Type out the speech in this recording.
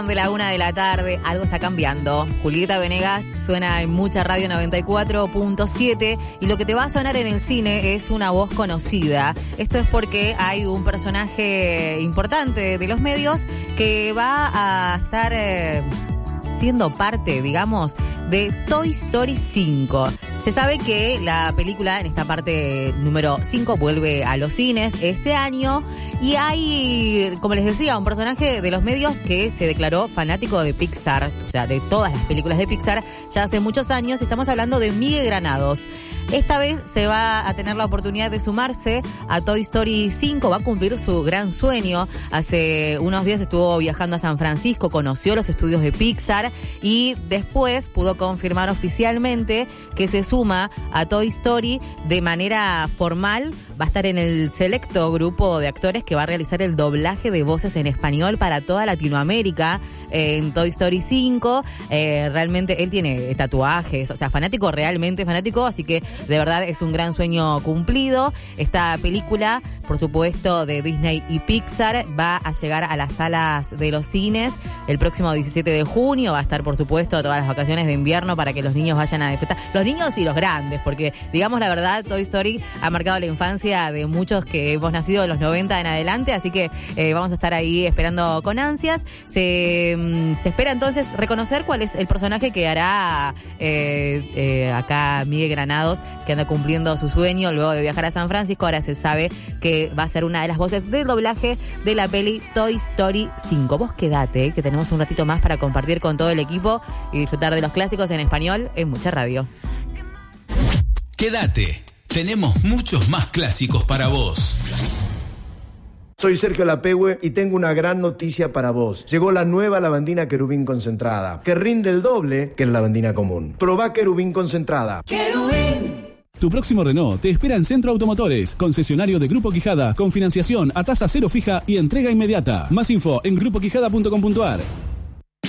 De la 1 de la tarde, algo está cambiando. Julieta Venegas suena en Mucha Radio 94.7 y lo que te va a sonar en el cine es una voz conocida. Esto es porque hay un personaje importante de los medios que va a estar siendo parte, digamos, de Toy Story 5. Se sabe que la película, en esta parte número 5, vuelve a los cines este año. Y hay, como les decía, un personaje de los medios que se declaró fanático de Pixar, o sea, de todas las películas de Pixar, ya hace muchos años. Estamos hablando de Miguel Granados. Esta vez se va a tener la oportunidad de sumarse a Toy Story 5, va a cumplir su gran sueño. Hace unos días estuvo viajando a San Francisco, conoció los estudios de Pixar y después pudo confirmar oficialmente que se suma a Toy Story de manera formal. Va a estar en el selecto grupo de actores que va a realizar el doblaje de voces en español para toda Latinoamérica en Toy Story 5. Realmente él tiene tatuajes, o sea, fanático, realmente fanático, así que de verdad es un gran sueño cumplido. Esta película, por supuesto, de Disney y Pixar, va a llegar a las salas de los cines el próximo 17 de junio. Va a estar, por supuesto, todas las vacaciones de invierno para que los niños vayan a disfrutar. Los niños y los grandes, porque, digamos la verdad, Toy Story ha marcado la infancia de muchos que hemos nacido de los 90 en adelante, así que vamos a estar ahí esperando con ansias. Se espera entonces reconocer cuál es el personaje que hará acá Miguel Granados, que anda cumpliendo su sueño luego de viajar a San Francisco. Ahora se sabe que va a ser una de las voces del doblaje de la peli Toy Story 5. Vos quedate, que tenemos un ratito más para compartir con todo el equipo y disfrutar de los clásicos en español en Mucha Radio. Quédate, tenemos muchos más clásicos para vos. Soy Sergio Lapehue y tengo una gran noticia para vos. Llegó la nueva lavandina Querubín concentrada, que rinde el doble que la lavandina común. Probá Querubín concentrada. ¡Querubín! Tu próximo Renault te espera en Centro Automotores, concesionario de Grupo Quijada, con financiación a tasa cero fija y entrega inmediata. Más info en grupoquijada.com.ar.